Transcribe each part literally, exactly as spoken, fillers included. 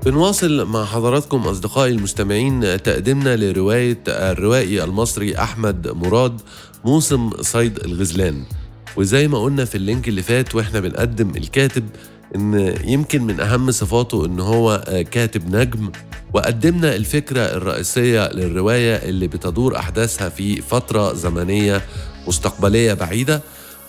بنواصل مع حضراتكم أصدقائي المستمعين تقديمنا لرواية الروائي المصري أحمد مراد موسم صيد الغزلان. وزي ما قلنا في اللينك اللي فات وإحنا بنقدم الكاتب إن يمكن من أهم صفاته إن هو كاتب نجم، وقدمنا الفكرة الرئيسية للرواية اللي بتدور أحداثها في فترة زمنية مستقبلية بعيدة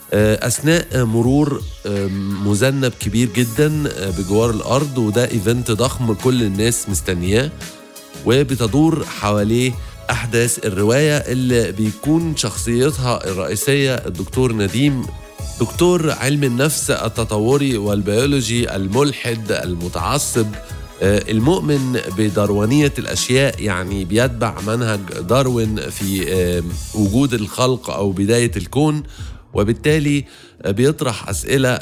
أثناء مرور مذنب كبير جدا بجوار الأرض، وده إيفنت ضخم كل الناس مستنياه، وبتدور حواليه أحداث الرواية اللي بيكون شخصيتها الرئيسية الدكتور نديم، دكتور علم النفس التطوري والبيولوجي الملحد المتعصب المؤمن بداروينية الأشياء، يعني بيتبع منهج داروين في وجود الخلق أو بداية الكون، وبالتالي بيطرح أسئلة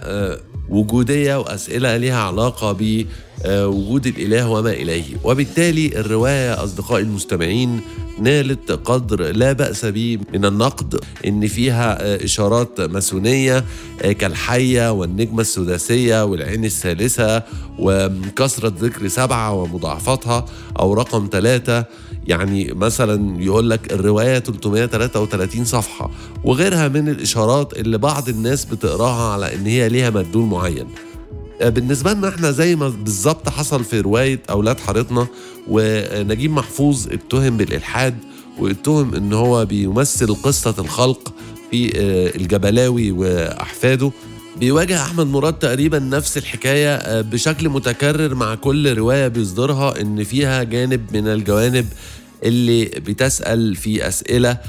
وجودية وأسئلة لها علاقة بوجود الإله وما إليه. وبالتالي الرواية أصدقائي المستمعين نالت قدر لا بأس به من النقد، إن فيها إشارات ماسونية كالحية والنجمة السداسية والعين الثالثة وكثرة ذكر سبعة ومضاعفتها أو رقم ثلاثة، يعني مثلا يقول لك الرواية ثلاثمائة وثلاثة وثلاثين صفحة وغيرها من الإشارات اللي بعض الناس بتقراها على إن هي ليها مدلول معين. بالنسبة لنا احنا زي ما بالظبط حصل في رواية أولاد حارتنا، ونجيب محفوظ اتهم بالإلحاد واتهم إن هو بيمثل قصة الخلق في الجبلاوي وأحفاده، بيواجه أحمد مراد تقريبا نفس الحكاية بشكل متكرر مع كل رواية بيصدرها، إن فيها جانب من الجوانب اللي بتسأل في أسئلة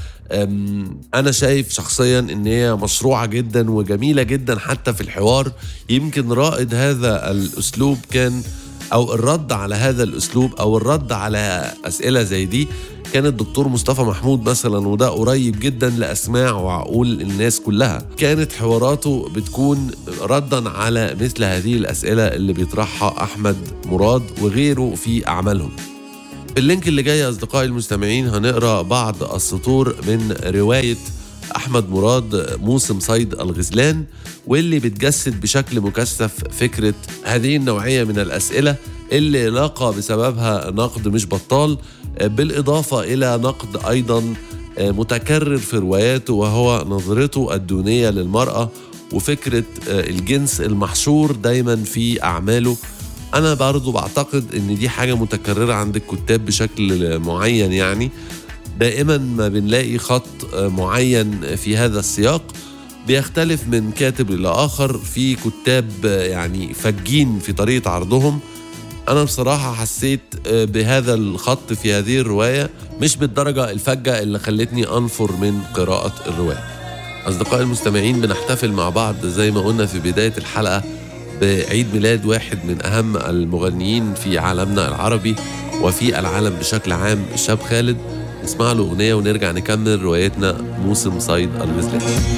أنا شايف شخصيا إن هي مشروعة جدا وجميلة جدا حتى في الحوار. يمكن رائد هذا الأسلوب كان أو الرد على هذا الأسلوب أو الرد على أسئلة زي دي كان الدكتور مصطفى محمود مثلا، وده قريب جدا لأسماع وعقول الناس كلها. كانت حواراته بتكون ردا على مثل هذه الأسئلة اللي بيطرحها أحمد مراد وغيره في أعمالهم. في اللينك اللي جاي أصدقائي المستمعين هنقرأ بعض السطور من رواية أحمد مراد موسم صيد الغزلان، واللي بتجسد بشكل مكثف فكرة هذه النوعية من الأسئلة اللي لاقى بسببها نقد مش بطال، بالإضافة إلى نقد أيضا متكرر في رواياته وهو نظرته الدونية للمرأة وفكرة الجنس المحشور دايما في أعماله. أنا برضو بعتقد إن دي حاجة متكررة عند الكتاب بشكل معين، يعني دائما ما بنلاقي خط معين في هذا السياق بيختلف من كاتب إلى آخر. في كتاب يعني فجين في طريقة عرضهم، أنا بصراحة حسيت بهذا الخط في هذه الرواية مش بالدرجة الفجة اللي خلتني أنفر من قراءة الرواية. أصدقائي المستمعين بنحتفل مع بعض زي ما قلنا في بداية الحلقة بعيد ميلاد واحد من أهم المغنيين في عالمنا العربي وفي العالم بشكل عام، الشاب خالد. نسمع له أغنية ونرجع نكمل روايتنا موسم صيد الغزلان.